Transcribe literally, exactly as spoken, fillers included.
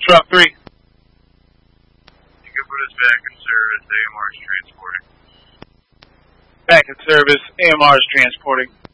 Truck three. You can put us back in service. A M R is transporting. Back in service. A M R is transporting.